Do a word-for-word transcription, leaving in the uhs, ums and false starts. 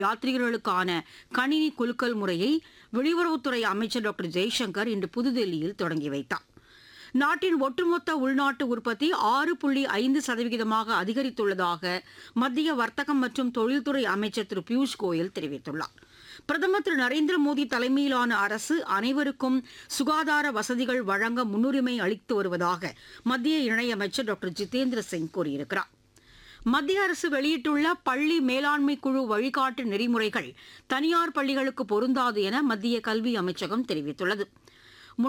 யாத்ரீகர்களுக்கான கணினி குலுக்கல் முறையை வெளியுறவுத்துறை அமைச்சர் டாக்டர் ஜெய்சங்கர் இன்று புதுதில்லியில் தொடங்கி வைத்தார். நாட்டின் ஒட்டுமொத்த உள்நாட்டு உற்பத்தி ஆறு புள்ளி ஐந்து சதவீதமாக அதிகரித்துள்ளதாக மத்திய வர்த்தகம் மற்றும் தொழில்துறை அமைச்சர் திரு பியூஷ் கோயல் தெரிவித்துள்ளார். பிரதமர் திரு நரேந்திர மோடி தலைமையிலான அரசு அனைவருக்கும் சுகாதார வசதிகள் வழங்க முன்னுரிமை அளித்து வருவதாக மத்திய இணையமைச்சர் டாக்டர் ஜிதேந்திர சிங் கூறியிருக்கிறார். மத்திய அரசு வெளியிட்டுள்ள பள்ளி மேலாண்மை குழு வழிகாட்டு நெறிமுறைகள் தனியார் பள்ளிகளுக்கு பொருந்தாது என மத்திய கல்வி அமைச்சகம் தெரிவித்துள்ளது.